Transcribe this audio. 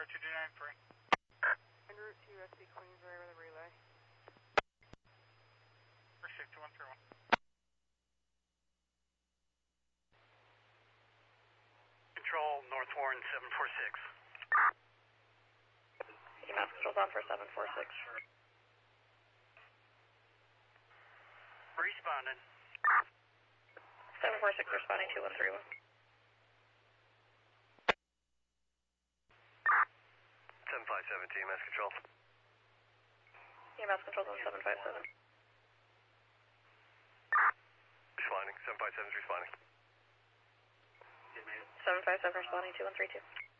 2293. En route to SC Queensway with a relay. Appreciate 2131. Control, North Warren 746. EMS control's on for 746. Responding. 746 responding 2131. 757 to EMS control. EMS control's on 757. Responding. 757 is responding. 757 responding 2132.